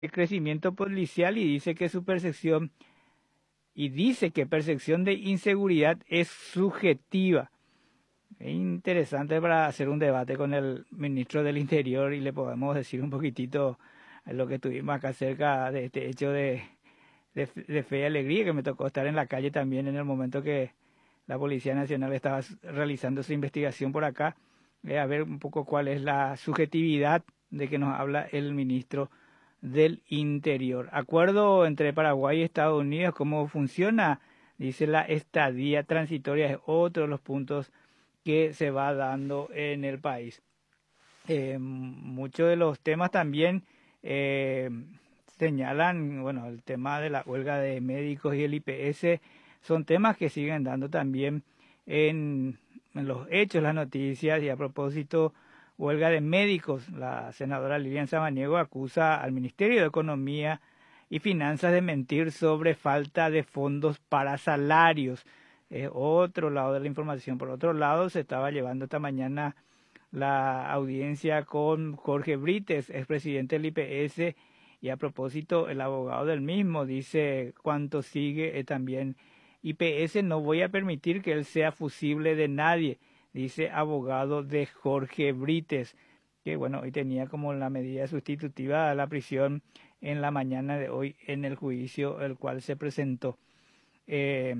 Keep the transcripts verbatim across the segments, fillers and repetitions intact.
el crecimiento policial y dice que su percepción y dice que percepción de inseguridad es subjetiva. Es interesante para hacer un debate con el ministro del Interior y le podemos decir un poquitito lo que tuvimos acá cerca de este hecho de, de, de fe y alegría, que me tocó estar en la calle también en el momento que la Policía Nacional estaba realizando su investigación por acá, eh, a ver un poco cuál es la subjetividad de que nos habla el ministro del Interior. Acuerdo entre Paraguay y Estados Unidos, ¿cómo funciona? Dice la estadía transitoria, es otro de los puntos que se va dando en el país. Eh, muchos de los temas también eh, señalan, bueno, el tema de la huelga de médicos y el I P S son temas que siguen dando también en, en los hechos, las noticias. Y a propósito, huelga de médicos, la senadora Lilian Samaniego acusa al Ministerio de Economía y Finanzas de mentir sobre falta de fondos para salarios. Es otro lado de la información. Por otro lado, se estaba llevando esta mañana la audiencia con Jorge Brites, expresidente del I P S, y a propósito, el abogado del mismo dice cuánto sigue eh, también I P S, no voy a permitir que él sea fusible de nadie, dice abogado de Jorge Brites, que bueno, hoy tenía como la medida sustitutiva a la prisión en la mañana de hoy en el juicio el cual se presentó. Eh,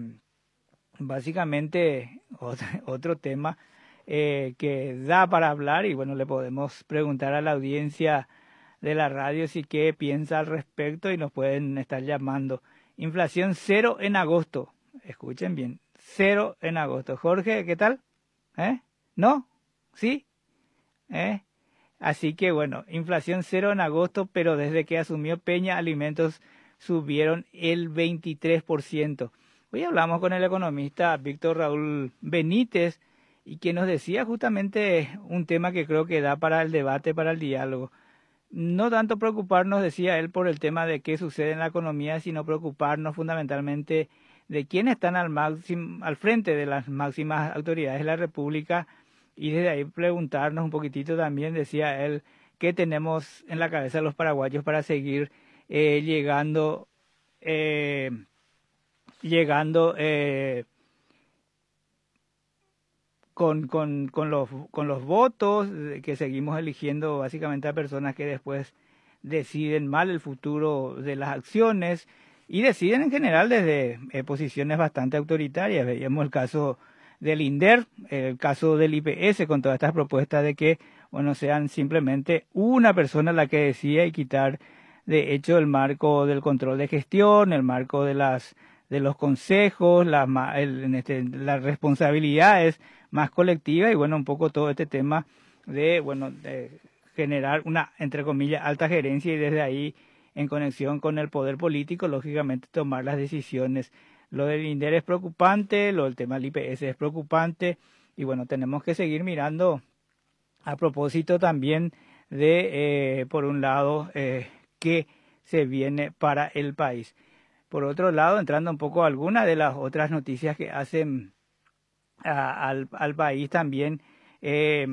básicamente, otro, otro tema eh, que da para hablar, y bueno, le podemos preguntar a la audiencia de la radio si qué piensa al respecto y nos pueden estar llamando. Inflación cero en agosto. Escuchen bien, cero en agosto. Jorge, ¿qué tal? ¿Eh? ¿No? ¿Sí? ¿Eh? Así que bueno, inflación cero en agosto, pero desde que asumió Peña, alimentos subieron el veintitrés por ciento. Hoy hablamos con el economista Víctor Raúl Benítez y que nos decía justamente un tema que creo que da para el debate, para el diálogo. No tanto preocuparnos, decía él, por el tema de qué sucede en la economía, sino preocuparnos fundamentalmente de quiénes están al, máximo, al frente de las máximas autoridades de la República, y desde ahí preguntarnos un poquitito también, decía él, qué tenemos en la cabeza los paraguayos para seguir eh, llegando, eh, llegando eh, con, con, con, los, con los votos, que seguimos eligiendo básicamente a personas que después deciden mal el futuro de las acciones y deciden en general desde eh, posiciones bastante autoritarias. Veíamos el caso del INDER, el caso del I P S, con todas estas propuestas de que, bueno, sean simplemente una persona la que decida y quitar de hecho el marco del control de gestión, el marco de las de los consejos, las el, este, las responsabilidades más colectivas y bueno, un poco todo este tema de, bueno, de generar una, entre comillas, alta gerencia y desde ahí, en conexión con el poder político, lógicamente tomar las decisiones. Lo del INDER es preocupante, lo del tema del I P S es preocupante y bueno, tenemos que seguir mirando a propósito también de, eh, por un lado, eh, qué se viene para el país. Por otro lado, entrando un poco a algunas de las otras noticias que hacen a, al, al país también, eh,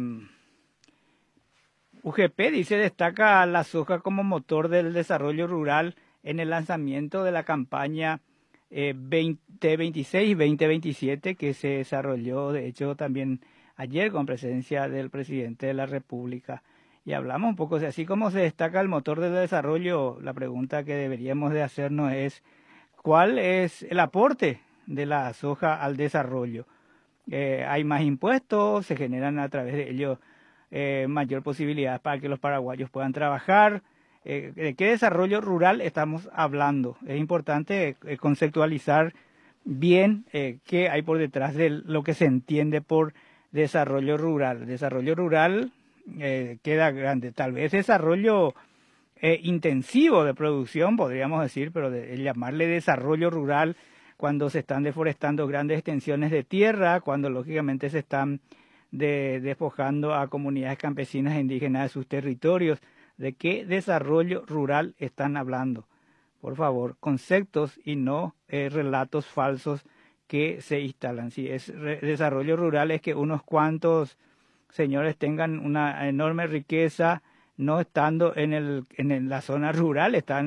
U G P dice destaca la soja como motor del desarrollo rural en el lanzamiento de la campaña eh, veinte veintiséis y veinte veintisiete que se desarrolló de hecho también ayer con presencia del presidente de la República. Y hablamos un poco de así como se destaca el motor del desarrollo, la pregunta que deberíamos de hacernos es ¿cuál es el aporte de la soja al desarrollo? Eh, hay más impuestos, se generan a través de ello eh, mayor posibilidad para que los paraguayos puedan trabajar. Eh, ¿De qué desarrollo rural estamos hablando? Es importante eh, conceptualizar bien eh, qué hay por detrás de lo que se entiende por desarrollo rural. Desarrollo rural eh, queda grande, tal vez desarrollo eh, intensivo de producción, podríamos decir, pero de, de llamarle desarrollo rural cuando se están deforestando grandes extensiones de tierra, cuando lógicamente se están de, despojando a comunidades campesinas e indígenas de sus territorios. ¿De qué desarrollo rural están hablando? Por favor, conceptos y no eh, relatos falsos que se instalan. Si es re desarrollo rural es que unos cuantos señores tengan una enorme riqueza, no estando en, el, en la zona rural, están